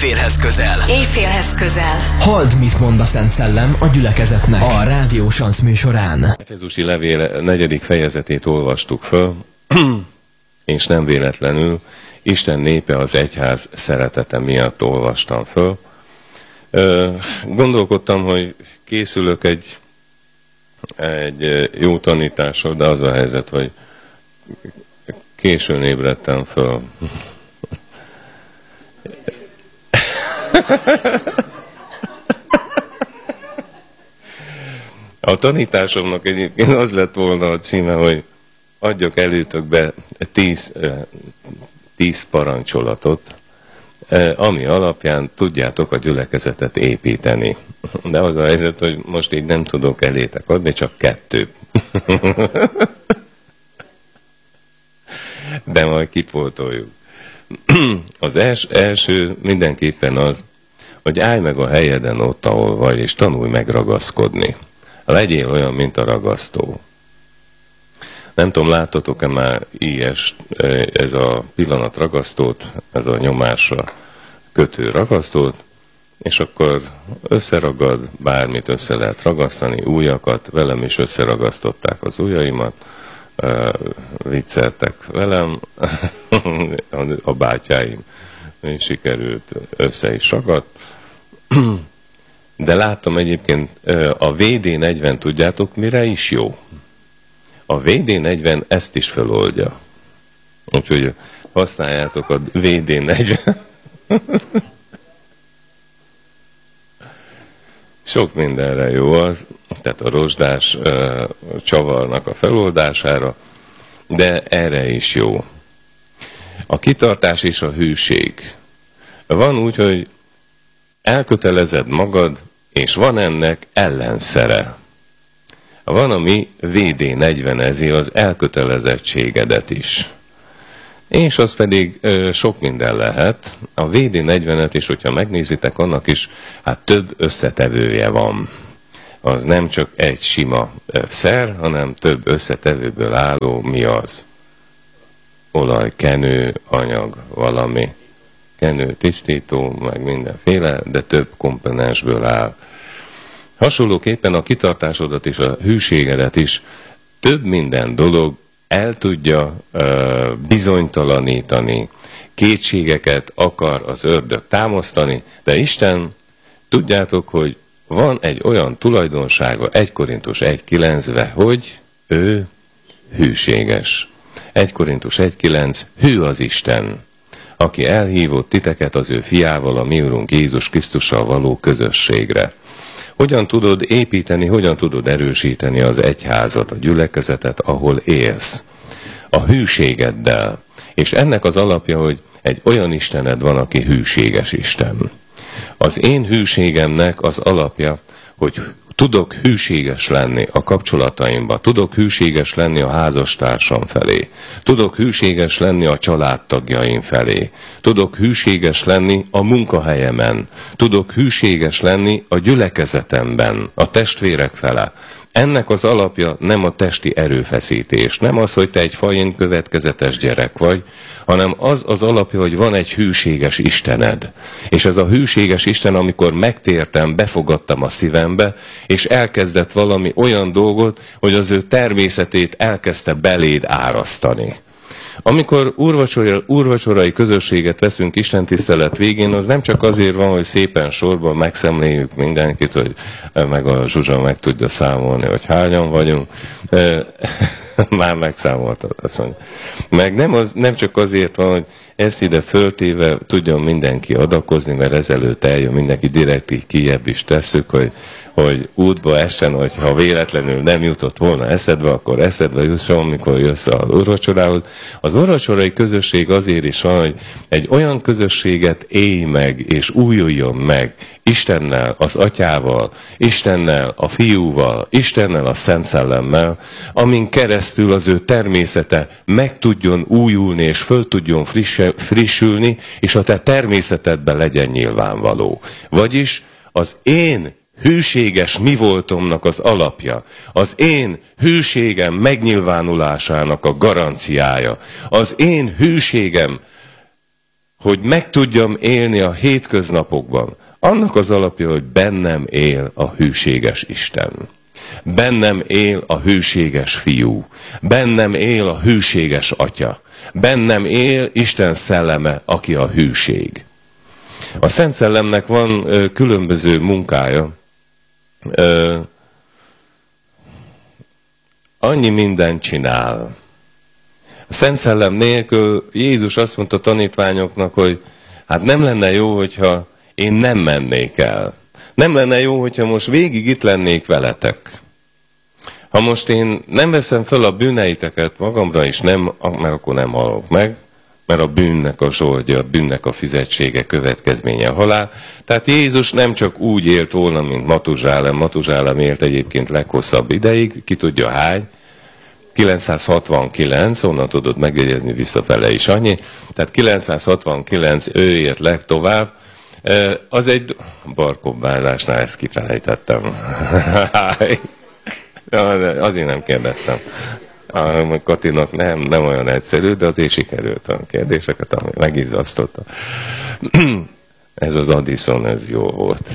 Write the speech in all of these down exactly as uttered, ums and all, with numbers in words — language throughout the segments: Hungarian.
Éjfélhez közel. Éjfélhez közel. Halld, mit mond a Szent Szellem a gyülekezetnek a Rádió Sansz műsorán. Efezusi levél negyedik fejezetét olvastuk föl, és nem véletlenül Isten népe az egyház szeretete miatt olvastam föl. Gondolkodtam, hogy készülök egy, egy jó tanításra, de az a helyzet, hogy későn ébredtem föl. A tanításomnak egyébként az lett volna a címe, hogy adjak előtökbe tíz, tíz parancsolatot, ami alapján tudjátok a gyülekezetet építeni. De az a helyzet, hogy most így nem tudok elétek adni, csak kettő. De majd kipótoljuk. Az els, első mindenképpen az, hogy állj meg a helyeden ott, ahol vagy, és tanulj meg ragaszkodni. Legyél olyan, mint a ragasztó. Nem tudom, láttatok-e már ilyes, ez a pillanat ragasztót, ez a nyomásra kötő ragasztót, és akkor összeragad, bármit össze lehet ragasztani, újakat, velem is összeragasztották az ujjaimat, vicceltek velem, a bátyáim sikerült, össze is ragadt. De láttam egyébként, a vé dé negyven, tudjátok, mire is jó? A vé dé negyven ezt is feloldja. Úgyhogy használjátok a vé dé negyven. Sok mindenre jó az, tehát a rozsdás uh, csavarnak a feloldására, de erre is jó. A kitartás és a hűség. Van úgy, hogy elkötelezed magad, és van ennek ellenszere. Van, ami vé dé negyvenezi az elkötelezettségedet is. És az pedig ö, sok minden lehet. A vé dé negyvenet is, hogyha megnézitek, annak is hát több összetevője van. Az nem csak egy sima ö, szer, hanem több összetevőből álló, mi az? Olaj, kenő, anyag, valami. Kenő, tisztító, meg mindenféle, de több komponensből áll. Hasonlóképpen a kitartásodat és a hűségedet is több minden dolog el tudja uh, bizonytalanítani, kétségeket akar az ördög támasztani, de Isten, tudjátok, hogy van egy olyan tulajdonsága, egy Korintus egy kilencben, hogy ő hűséges. egy Korintus egy kilenc, hű az Isten, aki elhívott titeket az ő fiával, a mi Urunk Jézus Krisztussal való közösségre. Hogyan tudod építeni, hogyan tudod erősíteni az egyházat, a gyülekezetet, ahol élsz? A hűségeddel. És ennek az alapja, hogy egy olyan Istened van, aki hűséges Isten. Az én hűségemnek az alapja, hogy tudok hűséges lenni a kapcsolataimba, tudok hűséges lenni a házastársam felé, tudok hűséges lenni a családtagjaim felé, tudok hűséges lenni a munkahelyemen, tudok hűséges lenni a gyülekezetemben, a testvérek fele. Ennek az alapja nem a testi erőfeszítés, nem az, hogy te egy fajén következetes gyerek vagy, hanem az az alapja, hogy van egy hűséges Istened. És ez a hűséges Isten, amikor megtértem, befogadtam a szívembe, és elkezdett valami olyan dolgot, hogy az ő természetét elkezdte beléd árasztani. Amikor úrvacsorai, úrvacsorai közösséget veszünk istentisztelet végén, az nem csak azért van, hogy szépen sorban megszemléljük mindenkit, hogy meg a Zsuzsa meg tudja számolni, hogy hányan vagyunk. Már megszámoltad, azt mondja. Meg nem, az, nem csak azért van, hogy ezt ide föltéve tudjon mindenki adakozni, mert ezelőtt eljön mindenki, direkt így kijebb is tesszük, hogy, hogy útba essen, hogy ha véletlenül nem jutott volna eszedbe, akkor eszedbe jusson, amikor jössz az úrvacsorához. Az úrvacsorai közösség azért is van, hogy egy olyan közösséget élj meg, és újuljon meg Istennel, az Atyával, Istennel, a Fiúval, Istennel, a Szent Szellemmel, amin keresztül az ő természete meg tudjon újulni, és föl tudjon frisse, frissülni, és a te természetedben legyen nyilvánvaló. Vagyis az én hűséges mi voltomnak az alapja, az én hűségem megnyilvánulásának a garanciája, az én hűségem hogy meg tudjam élni a hétköznapokban, annak az alapja, hogy bennem él a hűséges Isten. Bennem él a hűséges fiú. Bennem él a hűséges atya. Bennem él Isten szelleme, aki a hűség. A Szent Szellemnek van ö, különböző munkája. Ö, annyi mindent csinál. A Szent Szellem nélkül Jézus azt mondta a tanítványoknak, hogy hát nem lenne jó, hogyha én nem mennék el. Nem lenne jó, hogyha most végig itt lennék veletek. Ha most én nem veszem fel a bűneiteket magamra, és nem, mert akkor nem halok meg, mert a bűnnek a zsoldja, a bűnnek a fizetsége következménye a halál. Tehát Jézus nem csak úgy élt volna, mint Matuzsálem. Matuzsálem élt egyébként leghosszabb ideig, ki tudja hány, kilencszázhatvankilenc, onnan tudod megjegyezni visszafele is annyi. Tehát kilencszázhatvankilenc ő élt legtovább. Az egy barkobbázásnál ezt kifelejtettem. Azért nem kérdeztem. A Katinak nem, nem olyan egyszerű, de azért sikerült a kérdéseket, ami megizzasztotta. Ez az Addison, ez jó volt.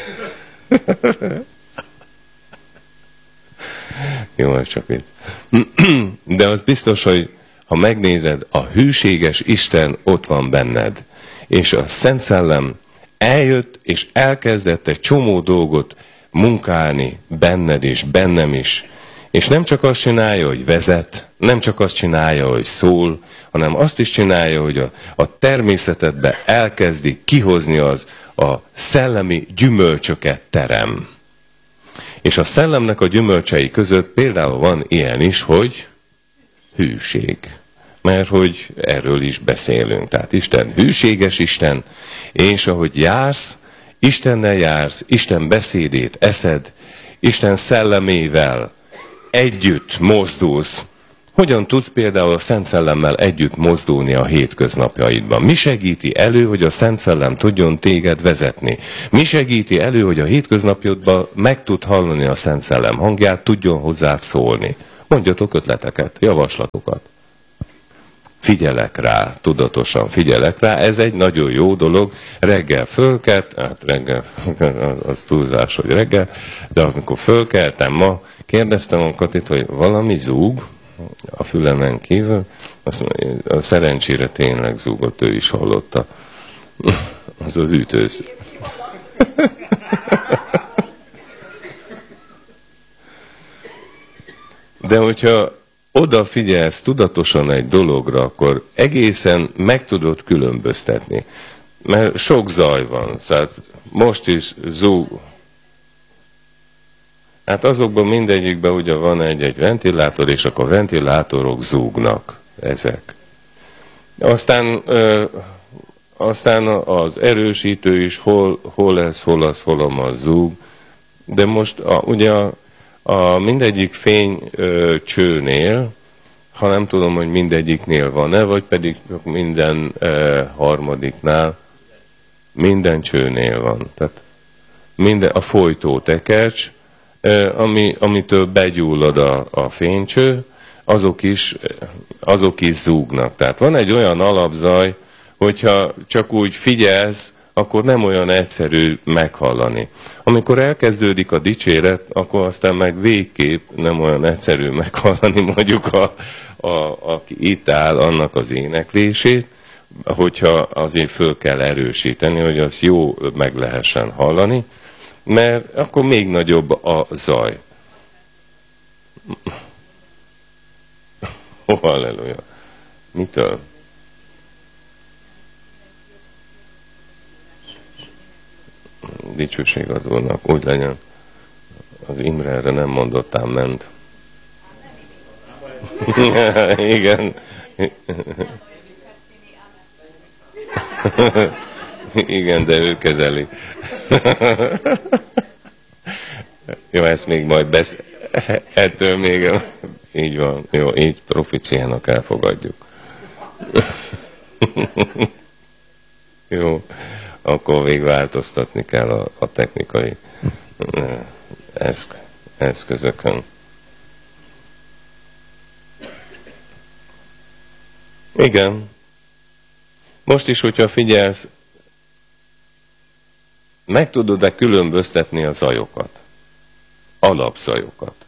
Jó, ez csak itt. De az biztos, hogy ha megnézed, a hűséges Isten ott van benned. És a Szent Szellem eljött, és elkezdett egy csomó dolgot munkálni benned is, bennem is. És nem csak azt csinálja, hogy vezet, nem csak azt csinálja, hogy szól, hanem azt is csinálja, hogy a, a természetedbe elkezdi kihozni az a szellemi gyümölcsöket terem. És a szellemnek a gyümölcsei között például van ilyen is, hogy hűség. Mert hogy erről is beszélünk. Tehát Isten hűséges Isten, és ahogy jársz, Istennel jársz, Isten beszédét eszed, Isten szellemével együtt mozdulsz. Hogyan tudsz például a Szent Szellemmel együtt mozdulni a hétköznapjaidban? Mi segíti elő, hogy a Szent Szellem tudjon téged vezetni? Mi segíti elő, hogy a hétköznapjodban meg tud hallani a Szent Szellem hangját, tudjon hozzád szólni? Mondjatok ötleteket, javaslatokat. Figyelek rá, tudatosan figyelek rá, ez egy nagyon jó dolog. Reggel fölkelt, hát reggel, az túlzás, hogy reggel, de amikor fölkeltem ma, kérdeztem a Katit, hogy valami zúg a fülemen kívül, azt mondja, szerencsére tényleg zúgott, ő is hallotta. Az a hűtőz. De hogyha odafigyelsz tudatosan egy dologra, akkor egészen meg tudod különböztetni. Mert sok zaj van, tehát most is zúg. Hát azokban mindegyikben ugye van egy-egy ventilátor, és akkor a ventilátorok zúgnak ezek. Aztán, ö, aztán az erősítő is hol, hol ez, hol az, hol az zúg. De most a, ugye a, a mindegyik fény ö, csőnél, ha nem tudom, hogy mindegyiknél van-e, vagy pedig minden ö, harmadiknál, minden csőnél van. Tehát minden, a folytótekercs, Ami, amitől begyullad a, a fénycső, azok is, azok is zúgnak. Tehát van egy olyan alapzaj, hogyha csak úgy figyelsz, akkor nem olyan egyszerű meghallani. Amikor elkezdődik a dicséret, akkor aztán meg végképp nem olyan egyszerű meghallani mondjuk, a, a, aki itt áll, annak az éneklését, hogyha azért föl kell erősíteni, hogy azt jó meg lehessen hallani, mert akkor még nagyobb a zaj. Oh, halleluja. Mitől? Dicsőség az Úrnak, úgy legyen. Az Imre erre nem mondottál, ment. Igen. Igen, de ő kezeli. Jó, ezt még majd besz... Ettől még... Így van. Jó, így proficiának elfogadjuk. Jó, akkor még változtatni kell a, a technikai eszk, eszközökön. Igen. Most is, hogyha figyelsz, meg tudod-e különböztetni a zajokat? Alapzajokat.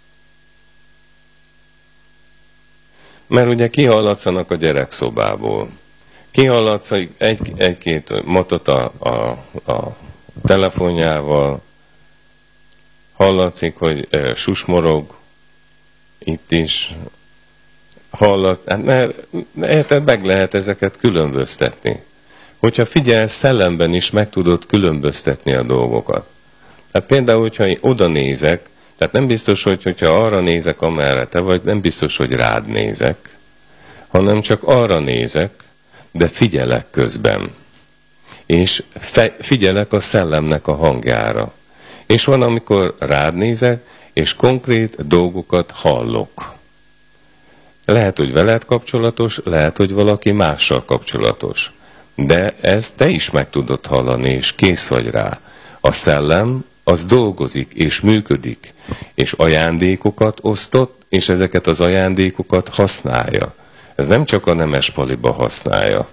Mert ugye kihallatszanak a gyerekszobából. Kihallatszik egy, egy-két matot a, a, a telefonjával, hallatszik, hogy e, susmorog, itt is hallat, hát mert érted, meg lehet ezeket különböztetni. Hogyha figyelsz, szellemben is meg tudod különböztetni a dolgokat. Hát például, hogyha én oda nézek, tehát nem biztos, hogy hogyha arra nézek, amerre te vagy, nem biztos, hogy rád nézek, hanem csak arra nézek, de figyelek közben. És figyelek a szellemnek a hangjára. És van, amikor rád nézek, és konkrét dolgokat hallok. Lehet, hogy veled kapcsolatos, lehet, hogy valaki mással kapcsolatos. De ezt te is meg tudod hallani, és kész vagy rá. A szellem az dolgozik, és működik, és ajándékokat osztott, és ezeket az ajándékokat használja. Ez nem csak a Nemespaliba használja.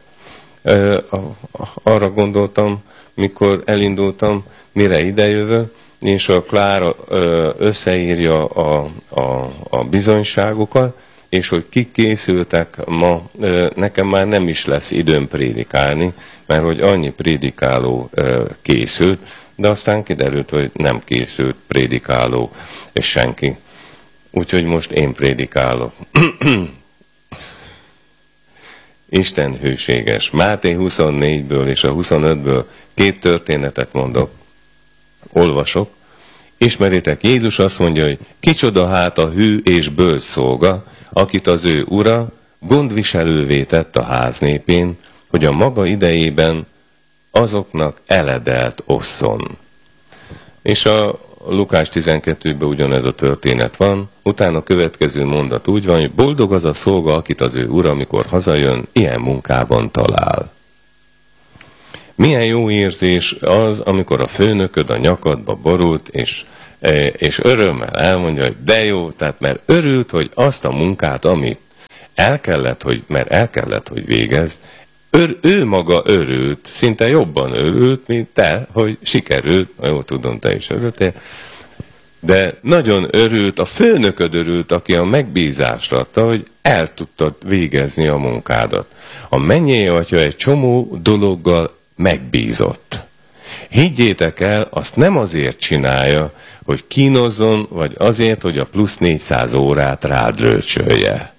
Arra gondoltam, mikor elindultam, mire idejövő, és a Klára összeírja a, a, a bizonyságokat, és hogy kik készültek ma, nekem már nem is lesz időm prédikálni, mert hogy annyi prédikáló készült, de aztán kiderült, hogy nem készült prédikáló és senki. Úgyhogy most én prédikálok. Isten hűséges. Máté huszonnégyből és a huszonötből két történetet mondok, olvasok. Ismeritek, Jézus azt mondja, hogy kicsoda hát a hű és bölcs szolga, akit az ő ura gondviselővé tett a ház népén, hogy a maga idejében azoknak eledelt osszon. És a Lukás tizenkettőben ugyanez a történet van, utána a következő mondat úgy van, hogy boldog az a szolga, akit az ő ura, amikor hazajön, ilyen munkában talál. Milyen jó érzés az, amikor a főnököd a nyakadba borult, és, és örömmel elmondja, hogy de jó, tehát mert örült, hogy azt a munkát, amit el kellett, hogy, mert el kellett, hogy végezd, Ör, ő maga örült, szinte jobban örült, mint te, hogy sikerült, jó tudom, te is örültél, de nagyon örült, a főnököd örült, aki a megbízást adta, hogy el tudtad végezni a munkádat. A mennyei atya egy csomó dologgal megbízott. Higgyétek el, azt nem azért csinálja, hogy kínozzon, vagy azért, hogy a plusz négyszáz órát rád röcsölje.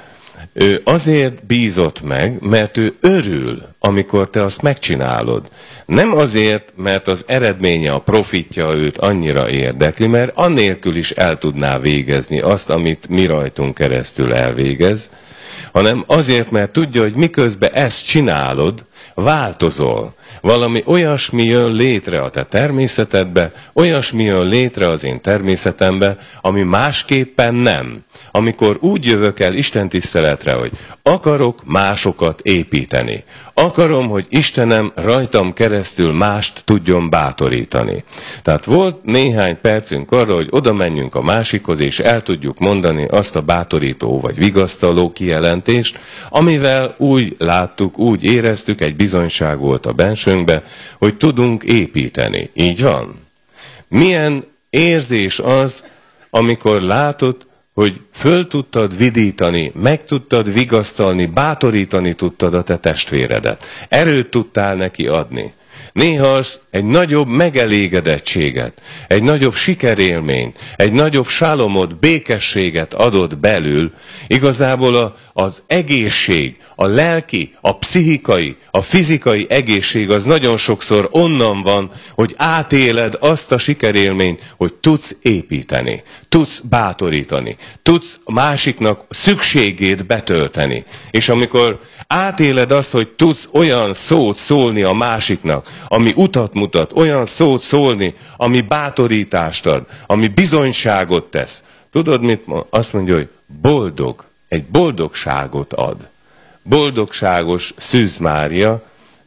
Ő azért bízott meg, mert ő örül, amikor te azt megcsinálod. Nem azért, mert az eredménye, a profitja őt annyira érdekli, mert annélkül is el tudná végezni azt, amit mi rajtunk keresztül elvégez, hanem azért, mert tudja, hogy miközben ezt csinálod, változol. Valami olyasmi jön létre a te természetedbe, olyasmi jön létre az én természetembe, ami másképpen nem. Amikor úgy jövök el Isten tiszteletre, hogy akarok másokat építeni. Akarom, hogy Istenem rajtam keresztül mást tudjon bátorítani. Tehát volt néhány percünk arra, hogy oda menjünk a másikhoz, és el tudjuk mondani azt a bátorító vagy vigasztaló kijelentést, amivel úgy láttuk, úgy éreztük, egy bizonyság volt a bensőnkbe, hogy tudunk építeni. Így van? Milyen érzés az, amikor látod, hogy föl tudtad vidítani, meg tudtad vigasztalni, bátorítani tudtad a te testvéredet. Erőt tudtál neki adni. Néha az egy nagyobb megelégedettséget, egy nagyobb sikerélményt, egy nagyobb sálomot, békességet adott belül. Igazából a, az egészség, a lelki, a pszichikai, a fizikai egészség az nagyon sokszor onnan van, hogy átéled azt a sikerélményt, hogy tudsz építeni, tudsz bátorítani, tudsz másiknak szükségét betölteni. És amikor átéled azt, hogy tudsz olyan szót szólni a másiknak, ami utat mutat, olyan szót szólni, ami bátorítást ad, ami bizonyságot tesz. Tudod mit mond? Azt mondja, hogy boldog, egy boldogságot ad. Boldogságos Szűz Mária,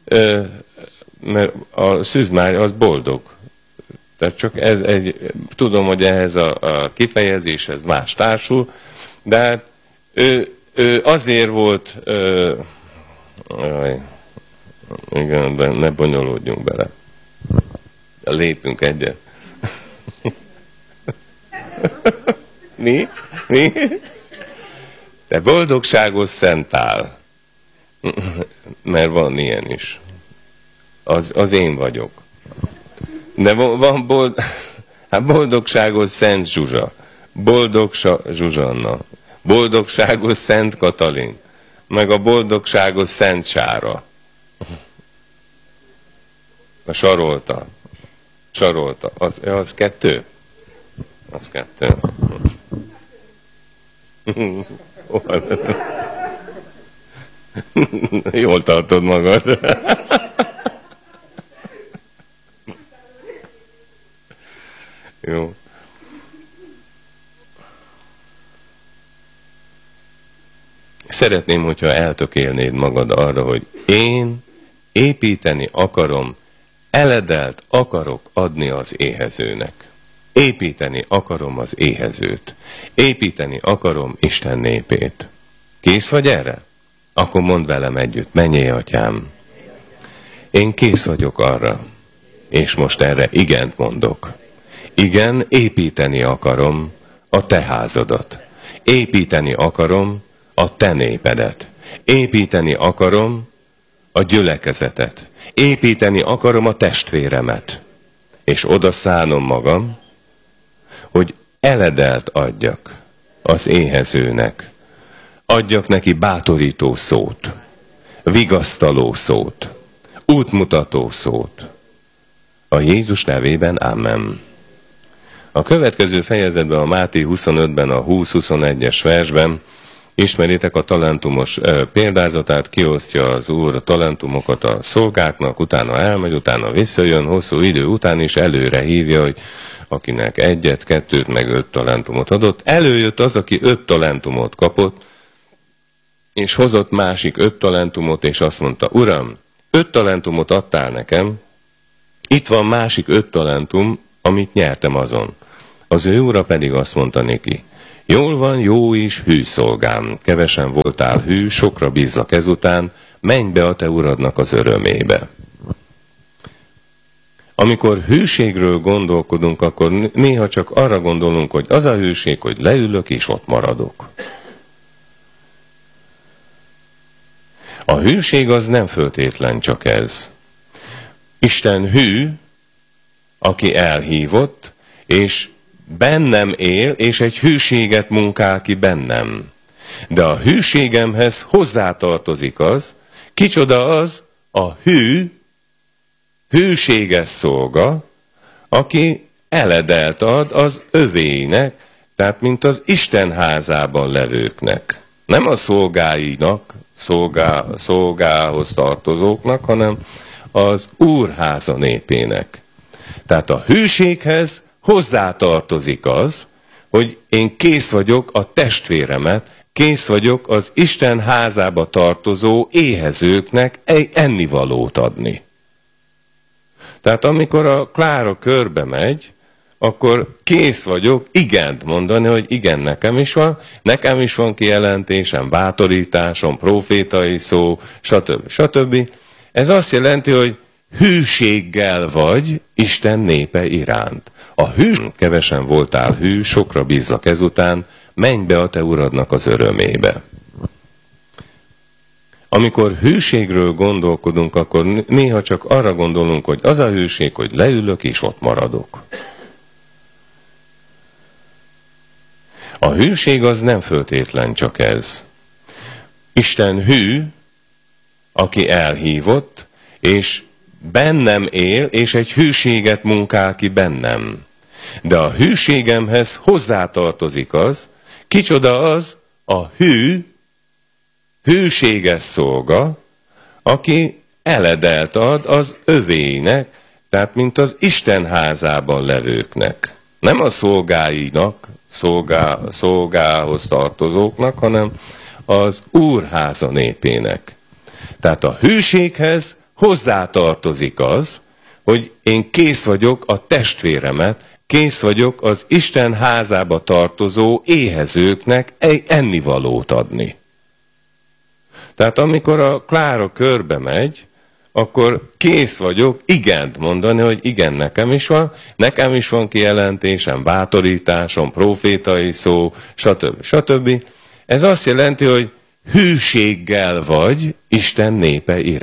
mert a Szűz Mária az boldog. Tehát csak ez egy, tudom, hogy ehhez a, a kifejezéshez más társul, de hát ő, ő azért volt, ö, Igen, de ne bonyolódjunk bele. Lépünk egyet. Mi? Mi? Te boldogságos szentál. Mert van ilyen is. Az, az én vagyok. De van bold... hát boldogságos Szent Zsuzsa. Boldogsa Zsuzsanna. Boldogságos Szent Katalin. Meg a boldogságos Szent Sára. A sarolta. Sarolta. Az, az kettő? Az kettő. Jól tartod magad. Jó. Szeretném, hogyha eltökélnéd magad arra, hogy én építeni akarom, eledelt akarok adni az éhezőnek. Építeni akarom az éhezőt. Építeni akarom Isten népét. Kész vagy erre? Akkor mondd velem együtt, menjél, atyám. Én kész vagyok arra, és most erre igent mondok. Igen, építeni akarom a te házadat. Építeni akarom a te népedet. Építeni akarom a gyülekezetet. Építeni akarom a testvéremet. És oda szánom magam, hogy eledelt adjak az éhezőnek. Adjak neki bátorító szót, vigasztaló szót, útmutató szót. A Jézus nevében, amen. A következő fejezetben, a Máté huszonötben, a húsz-huszonegyes versben ismeritek a talentumos példázatát, kiosztja az Úr a talentumokat a szolgáknak, utána elmegy, utána visszajön, hosszú idő után is előre hívja, hogy akinek egyet, kettőt, meg öt talentumot adott. Előjött az, aki öt talentumot kapott, és hozott másik öt talentumot, és azt mondta, Uram, öt talentumot adtál nekem, itt van másik öt talentum, amit nyertem azon. Az ő ura pedig azt mondta neki, jól van, jó is, hű szolgám, kevesen voltál hű, sokra bízlak ezután, menj be a te uradnak az örömébe. Amikor hűségről gondolkodunk, akkor néha csak arra gondolunk, hogy az a hűség, hogy leülök és ott maradok. A hűség az nem föltétlen csak ez. Isten hű, aki elhívott, és bennem él, és egy hűséget munkál ki bennem. De a hűségemhez hozzátartozik az, kicsoda az a hű, hűséges szolga, aki eledelt ad az övéinek, tehát mint az Isten házában levőknek. Nem a szolgáinak, szolgá, szolgához tartozóknak, hanem az Úrháza népének. Tehát a hűséghez hozzátartozik az, hogy én kész vagyok a testvéremet, kész vagyok az Isten házába tartozó éhezőknek ennivalót adni. Tehát amikor a Klára körbe megy, akkor kész vagyok igent mondani, hogy igen, nekem is van, nekem is van kijelentésem, bátorításom, profétai szó, stb. stb. Ez azt jelenti, hogy hűséggel vagy Isten népe iránt. A hű, kevesen voltál hű, sokra bízlak ezután, menj be a te uradnak az örömébe. Amikor hűségről gondolkodunk, akkor néha csak arra gondolunk, hogy az a hűség, hogy leülök és ott maradok. A hűség az nem föltétlen csak ez. Isten hű, aki elhívott, és bennem él, és egy hűséget munkál ki bennem. De a hűségemhez hozzátartozik az, kicsoda az a hű, hűséges szolga, aki eledelt ad az övéinek, tehát mint az Isten házában levőknek. Nem a szolgáinak, szolgá, szolgához tartozóknak, hanem az Úrháza népének. Tehát a hűséghez hozzátartozik az, hogy én kész vagyok a testvéremet, kész vagyok az Isten házába tartozó éhezőknek ennivalót adni. Tehát amikor a Klára körbe megy, akkor kész vagyok igent mondani, hogy igen, nekem is van, nekem is van kijelentésem, bátorításom, profétai szó, stb. stb. Ez azt jelenti, hogy hűséggel vagy Isten népe iránt.